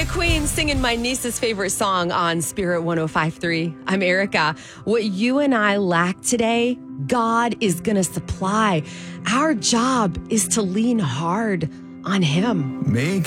Queen singing my niece's favorite song on Spirit 105.3. I'm Erica. What you and I lack today, God is going to supply. Our job is to lean hard on Him. Make